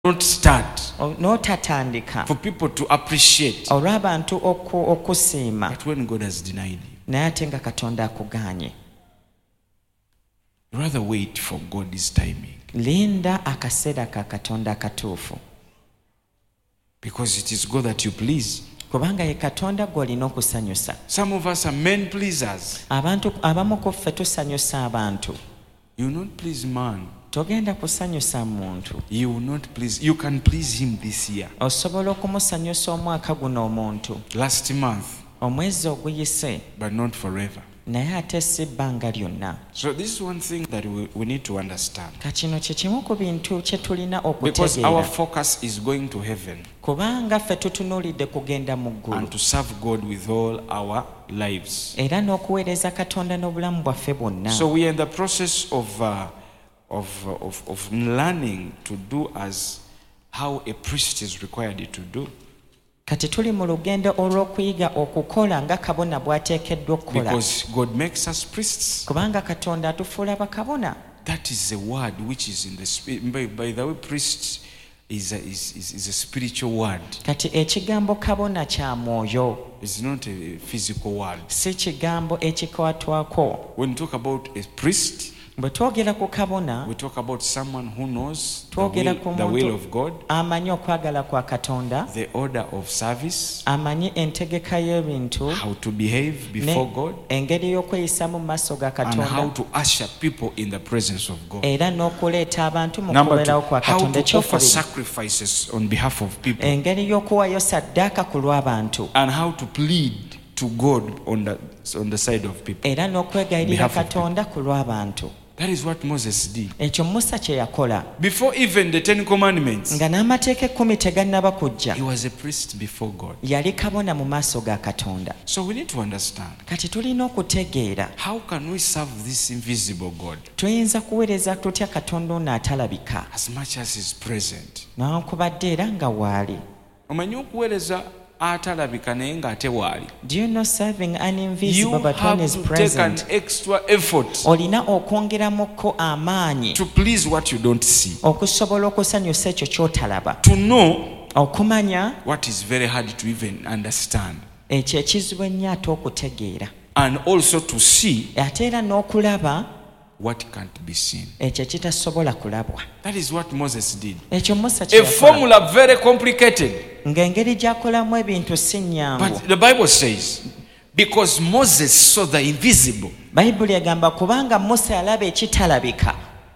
not start, n'otatandika for people to appreciate. olw'abantu okusiima But when God has denied you, naye ate nga Katonda akugaanye, rather wait for God's timing. linda akaseera ka Katonda akatuufu, Because it is God that you please. kubanga ye Katonda gw'olina okusanyusa. Some of us are men pleasers. Abantu abamu ku ffe tusanyusa abantu. You will not please man. Togenda kusanyusa muntu. You will not please. You can please him this year. Osobola okumusanyusa omwaka guno omuntu, Last month, omwezi oguyise, but not forever. naye ate si bbanga lyonna. So this is one thing that we need to understand. Kakino kye kimu ku bintu kye tulina Because our okutegeera, focus is going to heaven kubanga ffe tutunuulidde kugenda mu ggulu and to serve God with all our lives. era n'okuweereza Katonda n'obulamu bwaffe bwonna. So we are in the process of learning to do as how a priest is required to do. Kati tuli mu lugendo olw'okuyiga okukola nga kabona bw'ateekeddwa okukola, Because God makes us priests. kubanga Katonda atufuula bakabona. That is a word which is in the spirit. By the way, priest is a spiritual word. Kati ekigambo kabona kya mwoyo, It's not a physical word. si kigambo ekikwatwako. When we talk about a priest, Bwe twogera ku kabona, we talk about someone who knows twogera ku the will muntu of God, amanyi okwagala kwa Katonda, the order of service, amanyi entegeka y'ebintu, how to behave before God, engeri y'okweyisa mu maaso ga and how Katonda, to usher people in the presence of God. era n'okuleeta abantu mu Number two, kubeerawo kwa how Katonda. to offer Ekyokubiri, sacrifices on behalf of people, engeri y'okuwayo saddaaka ku lw'abantu, and how to plead to God on the side of people. era n'okwegayirira Behalf of Katonda ku lw'abantu. That is what Moses did. Ekyo Musa kye yakola. Before even the Ten Commandments, Nga n'amateeka 10 tegannaba kujja, he was a priest before God. yali kabona mu maaso ga Katonda. So we need to understand, Kati tulina okutegeera, how can we serve this invisible God tuyinza kuweereza tutya Katonda ono atalabika, as much as he's present? newankubadde era nga waali. Omanyi okuweereza atalabika naye ng'ate waali. Do you know serving an You invisible but one have is to take an present? extra effort Olina okwongeramukko amaanyi to please what you don't see, okusobola okusanyusa ekyo ky'otalaba, to know okumanya what is very hard to even understand, ekyo ekizibu ennyo ate okutegeera, and also to see ate era n'okulaba what can't be seen. ekyo ekitasobola kulabwa. That is what Moses did. Ekyo Musa kye A yakola, formula very complicated. ng'engeri gy'akolamu ebintu si nnyangu. But the Bible says, because Moses saw the invisible. Bayibuli egamba kubanga Musa yalaba ekitalabika.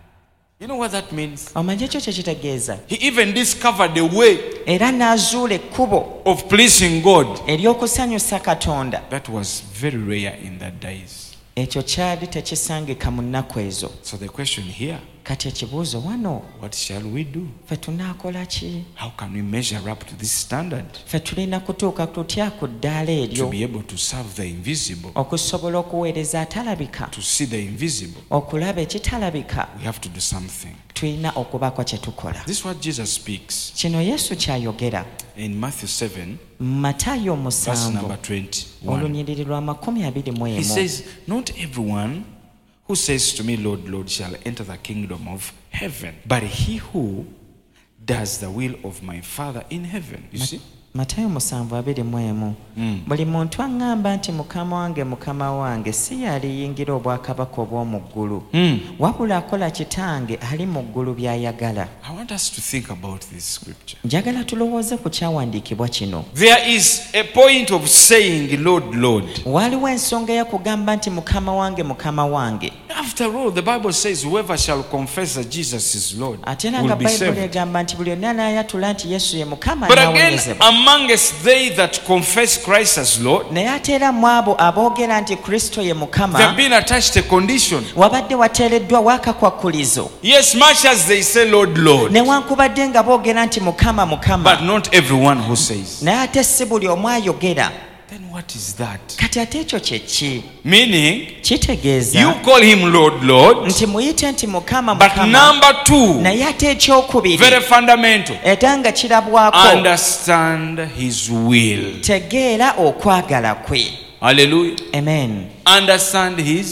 You know what that means? Omanyi ekyo kye kitegeeza? He even discovered a way Era n'azuula ekkubo of pleasing God. ery'okusanyusa Katonda. That was very rare in that days. Ekyo kyali tekisangika mu nnaku ezo. So the question here, Kati ekibuuzo wano, what shall we do? ffe tunaakola ki? How can we measure up to this standard Ffe tulina kutuuka tutya ku ddaala to eryo be able to serve the invisible, okusobola okuweereza atalabika, to see the invisible? okulaba ekitalabika? We have to do something. Tulina okubaako kye tukola. This is what Jesus speaks Kino Yesu ky'ayogera in Matthew 7, Matayo verse number 7 21. olunyiriri lwa 21. He says, not everyone who says to me, Lord, Lord, shall enter the kingdom of heaven, but he who does the will of my Father in heaven. You see? Matayo 7:21. Buli muntu aŋŋamba nti Mukama wange, Mukama wange, si yaliyingira obwakabaka obw'omu ggulu, wabula akola Kitange ali mu ggulu by'ayagala. I want us to think about this scripture. Njagala tulowooze ku kyawandiikibwa kino. There is a point of saying, Lord, Lord. Waliwo ensonga y'okugamba nti Mukama wange, Mukama wange. After all, the Bible says, whoever shall confess that Jesus is Lord Ate era nga will be Bayibuli saved. egamba nti buli yonna anaayatula nti Yesu ye Mukama But again, anaawonyezebwa. amongst they that confess Christ as Lord, Naye ate era mu abo aboogera nti Kristo ye they have Mukama, been attached a condition. wabadde wateereddwa wakakwakkulizo. Yes, much as they say, Lord, Lord, Newankubadde nga boogera nti Mukama, Mukama, but not everyone who says. naye ate si buli omu ayogera. Then what is that? Kati ate ekyo kye ki? Meaning, Kitegeeza you call him Lord, Lord, nti muyite nti Mukama, but Mukama, number two, naye ate ekyokubiri very fundamental, era nga kirabwako, understand his will. tegeera okwagala kwe. Hallelujah. Amen. Understand his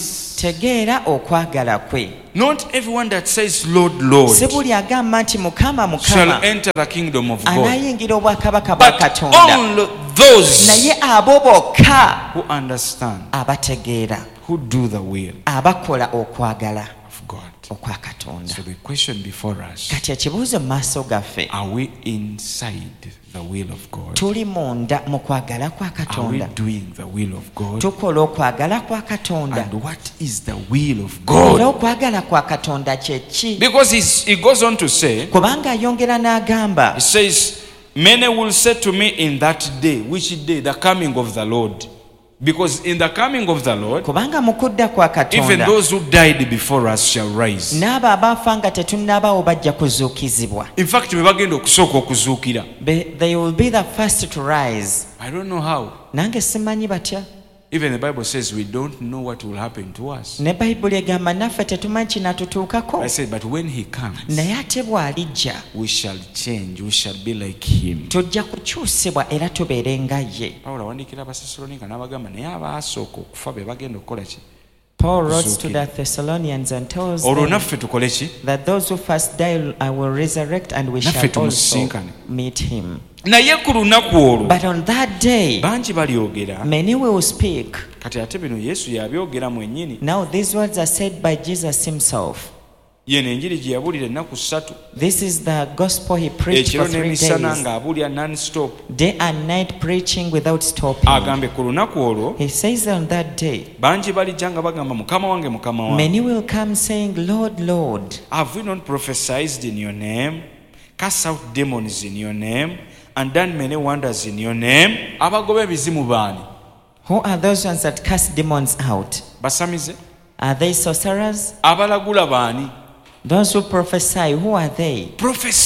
tegeera okwagala kwe. Not everyone that says Lord, Lord Si buli agamba nti Mukama shall Mukama enter the kingdom of God, anayingira obwakabaka bwa but Katonda, only those naye abo bokka who understand, abategeera, who do the will abakola okwagala of God. okwa Katonda. So the question before us, Kati ekibuuzo mu maaso gaffe, are we inside the will of God? tuli munda mu kwagala kwa Are we Katonda? doing the will of God? Tukola okwagala kwa Katonda? And what is the will of Era God? okwagala kwa Katonda kye ki? Because he goes on to say, Kubanga ayongera n'agamba, he says, many will say to me in that day. Which day? The coming of the Lord. Because in the coming of the Lord, kubanga mu kudda kwa even Katonda those who died before us shall rise. n'abo abaafa nga tetunnabaawo bajja kuzuukizibwa. In fact, we bagenda okusooka okuzuukira. They will be the first to rise. I don't know how. Nange simanyi batya. Even the Bible says we don't know what will happen to us. Ne Bayibuli egamba naffe tetumanyi kinatutuukako. I said, but when he comes, Naye ate bw'alijja we shall change. We shall be like him. tujja kukyusibwa era tubeere nga ye. Pawulo awandiikira Abasessaloniika n'abagamba naye abaasooka okufa be bagenda okukola ki? Paul wrote to Kuzuukira. the Thessalonians and tells Olwo them naffe tukole ki? that those who first die will resurrect and we Naffe shall also tumusisinkane. meet him. Naye ku lunaku olwo But on that day, bangi balyogera. many will speak. Kati ate bino Yesu yabyogera mwennyini. Now these words are said by Jesus himself. Yeno enjiri gye yabuulira ennaku 3. This is the gospel he preached Ekiro for 3 n'emisana days. ng'abuulira non-stop. Day and night preaching without stopping. Agambe ku lunaku olwo He says on that day, bangi balijja nga bagamba mukama wange mukama wange. many will come saying, Lord, Lord, Have we not prophesied in your name, cast out demons in your name, and done many wonders in your name? Abagoba ebizimu baani? who are those ones that cast demons out? Basamize? Are they sorcerers? Abalagula baani? Those who prophesy, who are they? Prophesy.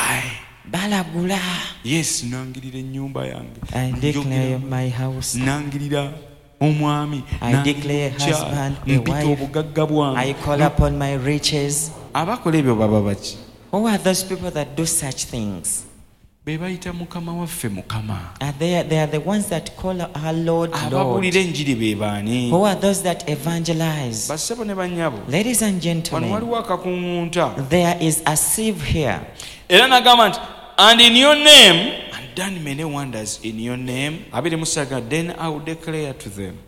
Balagula. Yes, nangirira ennyumba yange. I declare my house. Nangirira omwami. I declare husband, a mpita wife. obugagga bwange. I call upon my riches. Abakola ebyo baba baki? Who are those people that do such things? Be bayita mukama waffe mukama. They are the ones that call our Lord, Lord. Ababuulira enjiri be baani? Who are those that evangelize? Bassebo ne bannyabo. Ladies and Wano gentlemen, waliwo akakuŋŋunta. there is a sieve here. Era nagamba nti, and in your name, and done many wonders in your name. Abiri musaga, then I will declare to them,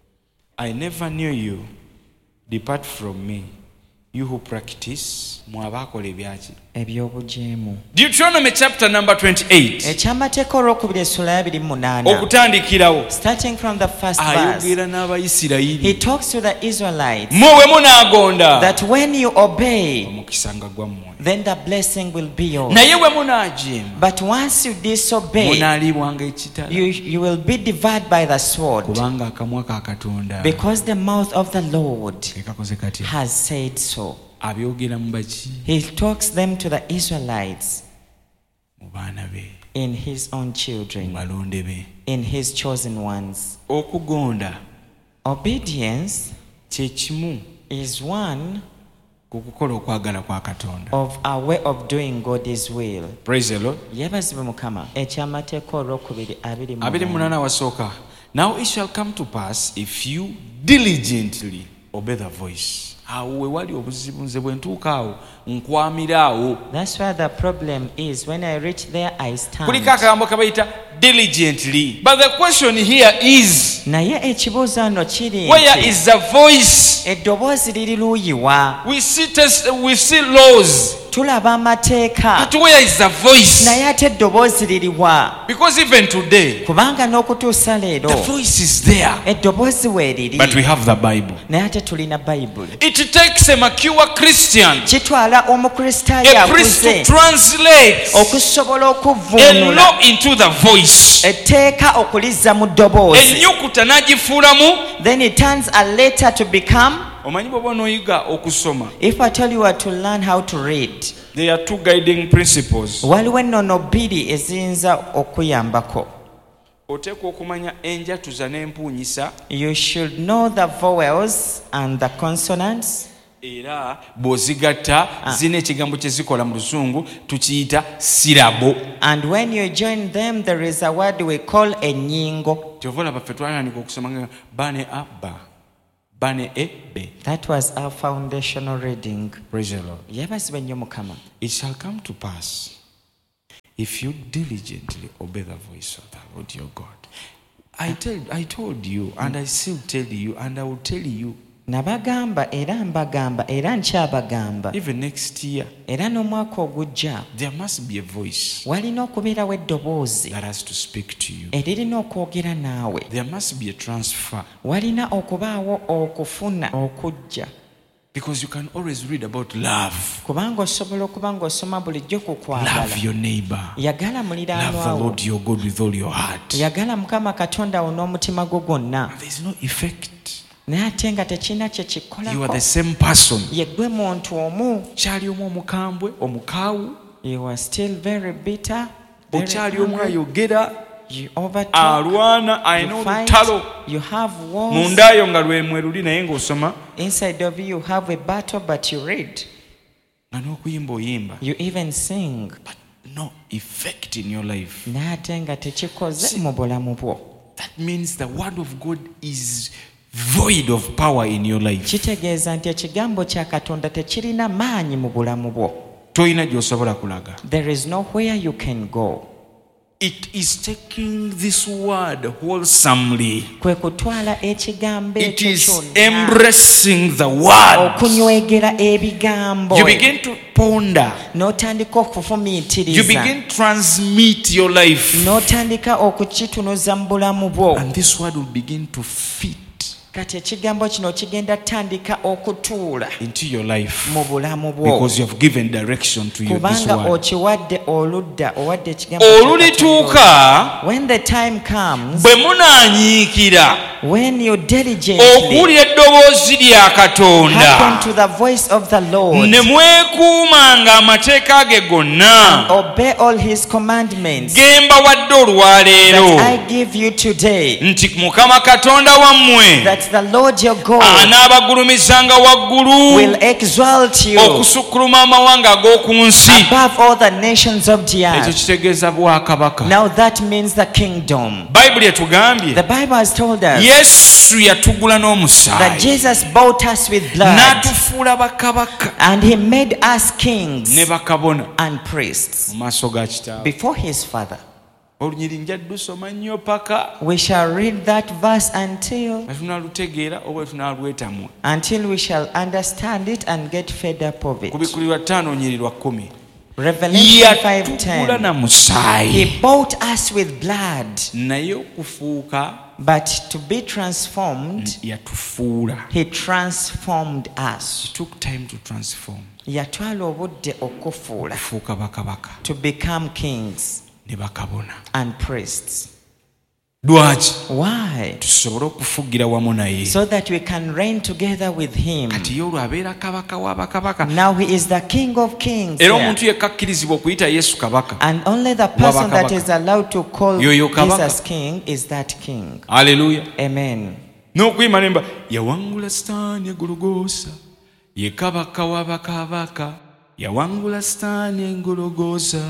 I never knew you. Depart from me, you who practice. Mwabakola ebyaki? Ebyobujeemu. Deuteronomy chapter number 28. Ekyamateeka olwokubiri essula ya 28. Okutandikirawo. Starting from the first verse, Ayogera he n'Abayisirayiri. talks to the Israelites Muwe munaagonda. that when you obey, Omukisa nga gwammwe. then the blessing will be yours. Naye we munaajeema. But once you disobey, Munaalibwanga ekitala. you will be devoured by the sword, Kubanga akamwa ka Katonda because the mouth of the Lord kekakoze katya? has said so. Abyogera mu baki? He talks them to the Israelites Mu baana be, in his own mu children, balonde be. in his chosen ones. Okugonda Obedience kye kimu is one ku kukola okwagala kwa Katonda. of a way of doing God's will. Praise the Lord. Yeebazibwe Mukama. Ekyamateeka olwokubiri 28. 28 wasooka. Now it shall come to pass if you diligently obey the voice. Awo we wali obuzibu nze bwe ntuuka awo nkwamira awo. That's where the problem is. When I reach there, I stand. Kuliko akagambo kabayita diligently. But the question here is, Naye ekibuuzo ano kiri where nti, is the voice? eddoboozi liri luuyiwa? We see laws, Tulaba amateeka. but where is the voice? Naye ate eddoboozi liriwa? Because even today, Kubanga n'okutuusa leero, the voice is there, eddoboozi weeriri. but we have the Bible. Naye ate tulina Bayibuli. It takes a mature Christian, Kitwala omukristaayo a priest to akuze translate okusobola a okuvvuunula law into the voice. etteeka okulizza mu ddoboozi. Ennyukuta n'agifuulamu. Then it turns a letter to become. Omanyi bw'oba onooyiga okusoma, If I tell you to learn how to read, there are two guiding principles. waliwo ennono bbiri eziyinza okuyambako. Oteekwa okumanya enjatuza n'empuunyisa, You should know the vowels and the consonants. era bw'ozigatta zina ekigambo kye zikola mu Luzungu tukiyita sirabo. And when you join them, there is a word we call ennyingo. Kyova olaba ffe twatandika okusoma nga ba ne abba bane ebbe. That was our foundational reading. Praise the Lord. Yebazibwe nnyo Mukama. It shall come to pass if you diligently obey the voice of the Lord your God. I told you, and I still tell you, and I will tell you. Nabagamba era mbagamba era nkyabagamba. Even next year, era n'omwaka ogujja, there must be a voice walina okubeerawo eddoboozi that has to speak to you. eririna okwogera naawe. There must be a transfer. Walina okubaawo okufuna okujja. Because you can always read about love. Kubanga osobola okuba ng'osoma bulijjo ku kwagala. Love your neighbor. Yagala Love muliraanwa the wo. Lord your God with all your heart. Yagala Mukama Katonda wo n'omutima gwo gwonna. There is no effect. Naye ate nga tekirina kye You are kikolako. the same person. Ye ggwe muntu omu. Kyali omu omukambwe, omukaawu. You are still very bitter. Very Okyali omu angry. ayogera. You overtalk. Alwana alina You fight. olutalo. You have wars. Mundayo nga lwemweruli naye ng'osoma. Inside of you have a battle, but you read. Nga n'okuyimba oyimba. You even sing. But no effect in your life. Naye ate nga tekikoze mu bulamu bwo. That means the word of God is void of power in your life. Kitegeeza nti ekigambo kya Katonda tekirina maanyi mu bulamu bwo. Toyina gy'osobola kulaga. There is nowhere you can go. It is taking this word wholesomely. Kwe kutwala ekigambo It ekyo is kyonna. embracing the word. Okunywegera ebigambo. You begin to ponder. N'otandika You okufumiitiriza. begin to transmit your life. N'otandika okukitunuza mu bulamu bwo. And this word will begin to fit Kati ekigambo kino kigenda tandika okutuula into your life. mu bulamu bwo. Because you have given direction to you, this Kubanga word. okiwadde oludda, owadde ekigambo kya Olulituuka Katonda. When the time comes, bwe munaanyiikira when you diligently okuwulira eddoboozi lya hearken Katonda to the voice of the Lord ne mwekuumanga amateeka ge gonna obey all his commandments ge mbawadde olwaleero that I give you today, nti Mukama Katonda wammwe that the Lord your God anaabagulumizanga waggulu will exalt you okusukkuluma amawanga ag'oku nsi. above all the nations of the Ekyo earth. kitegeeza bwakabaka. Now that means the kingdom. Bayibuli etugambye The Bible has told us Yesu yatugula that n'omusaayi Jesus bought us with blood n'atufuula bakabaka and he made us kings ne bakabona and priests mu maaso ga Kitaawe. before his Father. Olunyiri nja lusoma nnyo paka We shall read that verse until nga tunaalutegeera oba tunaalwetamwa. we shall understand it and get fed up of it. Kubikulirwa 5 nyirirwa 10. Revelation Yatugula 5:10. na He musaayi bought us with blood, naye okufuuka but to be transformed, yatufuula. he transformed us. It took time to transform. Yatwala obudde okufuula, Kufuuka bakabaka to become kings ne bakabona. and priests. Lwaki? Why? Tusobole okufugira wamu naye. So that we can reign together with him. Kati ye olwo abeera kabaka wa bakabaka. Now he is the King of Kings. Era here. omuntu yekka akkirizibwa okuyita Yesu kabaka. And only the person that Wabakabaka. is allowed to call Yoyo kabaka. Jesus King is that King. Haleluya. Amen. N'okuyima nemba yawangula Sitaani egologoosa ye kabaka wa bakabaka. Yawangula Sitaani engologoosa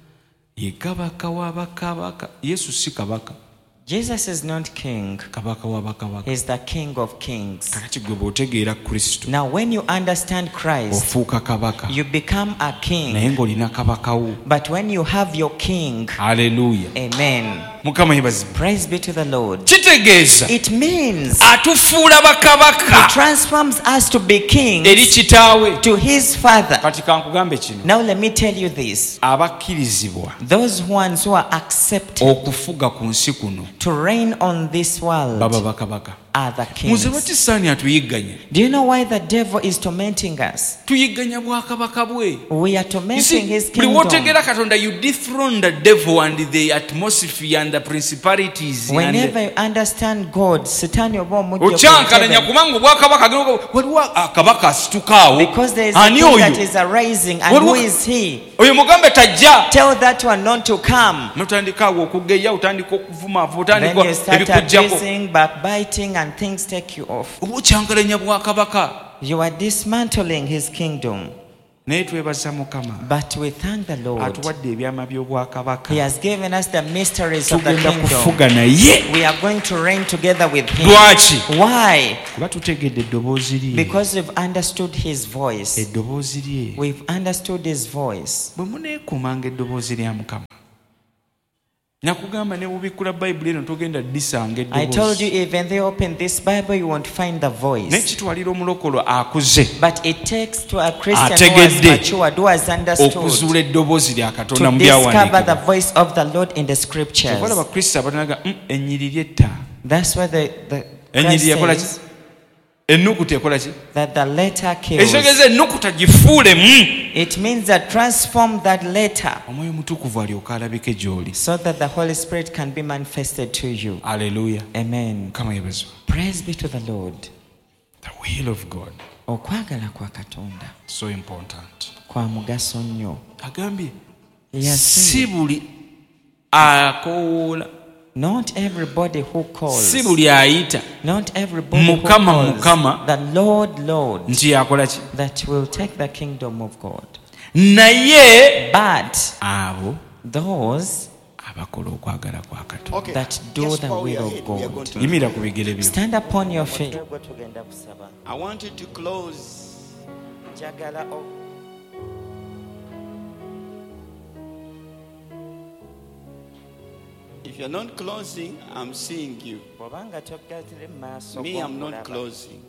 ye kabaka wa bakabaka. Yesu si kabaka. Jesus is not king. Kabaka wa bakabaka. He's the King of Kings. Kakati gwe bw'otegeera Kristo Now when you understand Christ, ofuuka kabaka you become a naye king. ng'olina kabaka wo. But when you have your king, Haleluya. amen. Mukama yebazibwe. Praise be to the Lord. Kitegeeza It means atufuula he bakabaka transforms us to be eri kings kitaawe. to his Father. Kati kankugambe kino, Now let me tell you this. abakkirizibwa Those ones who are accepted okufuga ku nsi kuno to reign on this world baba bakabaka. are the Muze kings. lwaki Sitaani atuyigganya? Do you know why the devil is tormenting us? Tuyigganya bwakabaka bwe. We are You tormenting see, his buli kingdom. w'otegeera Katonda, you dethrone the devil and the atmosphere and the principalities and Whenever you understand God, Sitani oba omujja okyankalanya ku kubanga obwakabaka waliwo akabaka asituka because there is a ani king that oyo is arising, and Waliwo- who is he? oyo mugambe tajja. Tell that one not to come. notandika awo okugeya, otandika okuvuma, Then otandika you start ebikujjako. abusing, backbiting, and things take you off. Oba okyankalanya bwakabaka. You are dismantling his kingdom. naye twebaza Mukama But we thank the Lord. atuwadde ebyama by'obwakabaka He has given us the mysteries of the tugenda kingdom. kufuga naye. We are going to reign together with him. Lwaki? Why? Kuba tutegedde eddoboozi lye. Because we've understood his voice. Eddoboozi lye. We've understood his voice. Bwe muneekuumanga eddoboozi lya Mukama. Nakugamba ne bubikkula Bayibuli eno togenda disanga I told you, eddoboozi. even though you open this Bible, you won't find the voice. N'ekitwalira omulokolo akuze But it takes to a Christian who has Ategedde. matured, who has understood, okuzuula eddoboozi lya Katonda to mu discover the byawandiikibwa. voice of the Lord in the scriptures. Kyova Abakristo abatanaga ennyiriri etta. That's why the Christ Ennyiriri ekola ki? says Ennukuta ekola ki? that the letter kills. Ekitegeeza ennukuta gifuulemu. It means that transform that letter Omwoyo Mutukuvu alyoka alabike gy'oli. so that the Holy Spirit can be manifested to you. Aleluya. Amen. Mukama yeebazibwe. Praise be to the Lord. The will of God. Okwagala kwa Katonda So important. kwa mugaso nnyo. Agambye Yes, si buli akoola, not everybody who calls, si buli ayita not everybody who Mukama, calls Mukama, the Lord, Lord, nti yakola ki? that will take the kingdom of God. Naye But abo those abakola okwagala kwa Katonda. Okay. that do Just the bow your will head. of We are God. going to- Yimirira ku bigere byo. Stand upon your feet. I want you to close. If you're not closing, I'm seeing you. Me, I'm not closing.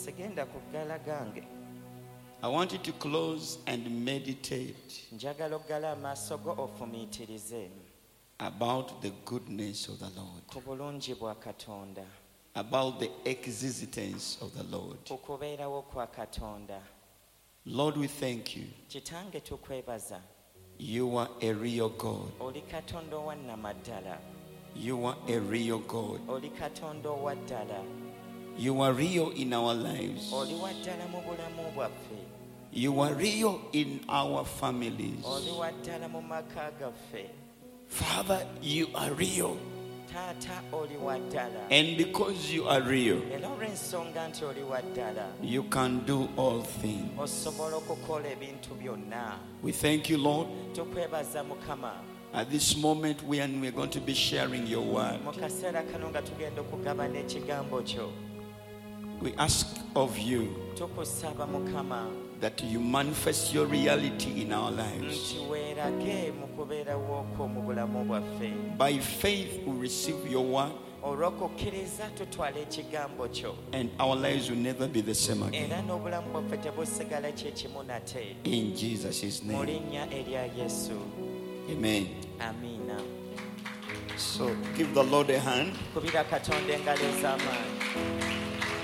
I want you to close and meditate njagala oggala amaaso go ofumiitirize about the goodness of the Lord, ku bulungi bwa Katonda, about the existence of the Lord. ku kubeerawo kwa Katonda. Lord, we thank you. Kitange tukwebaza, You are a real God. oli Katonda owa nnamaddala, You are a real God. oli Katonda owa ddala, You are real in our lives. oli wa ddala mu bulamu bwaffe, You are real in our families. oli wa ddala mu maka gaffe. Father, you are real. Taata oli wa ddala, And because you are real, era olw'ensonga nti oli wa ddala, you can do all things. osobola okukola ebintu byonna. We thank you, Lord. Tukwebaza Mukama At this moment, when we're going to be sharing your word, mu kaseera kano nga tugenda okugabana ekigambo kyo. we ask of you Tukusaba Mukama that you manifest your reality in our lives. nti weerage mu kubeerawo kwo mu bulamu bwaffe. By faith, we receive your word, Olw'okukkiriza tutwala ekigambo kyo, and our lives will never be the same era again. n'obulamu bwaffe tebusigala kyekimu nate. In Jesus' Mu name. linnya erya Yesu. Amen. Amiina. So give the Lord a hand. Kubira Katonda engalo ez'amaanyi.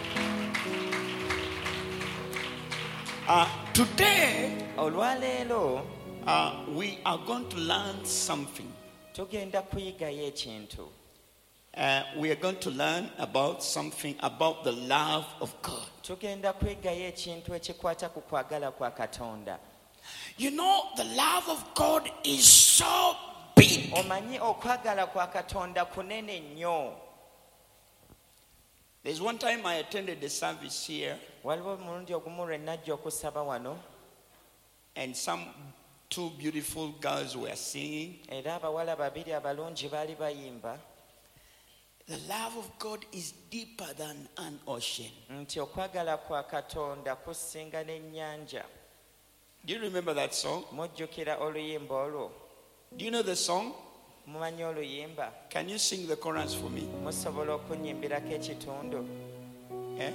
Today, Olwaleero we are going to learn something. tugenda kuyigayo ekintu. We are going to learn about something about the love of God. Tugenda kwigayo ekintu ekikwata ku kwagala kwa Katonda. You know, the love of God is so big. Omanyi okwagala kwa Katonda kunene nnyo. There's one time I attended the service here, Waliwo omulundi ogumu lwe najja okusaba wano, and two beautiful girls were singing. era abawala babiri abalungi baali bayimba The love of God is deeper than an ocean. nti okwagala kwa Katonda kusinga n'ennyanja. Do you remember that song? Mujjukira oluyimba olwo? Do you know the song? Mumanyi oluyimba? Can you sing the chorus for me? Musobola okunnyimbirako ekitundu? Eh?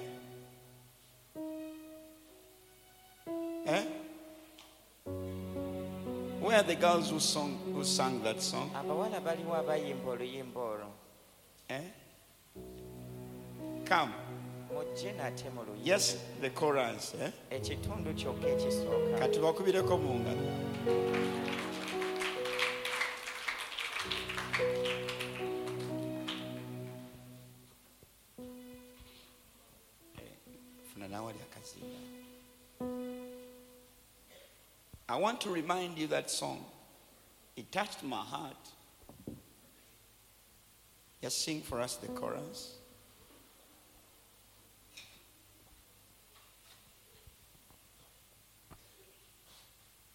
Eh? Where are the girls who sang that song? Abawala baliwo abayimba oluyimba olwo. Eh? Come. Mujje nate mu luyimba. Yes, the chorus. Eh? Ekitundu kyokka ekisooka. Kati bakubireko mu ngalo. Funa nawe akazinga. I want to remind you that song. It touched my heart. Just sing for us the chorus.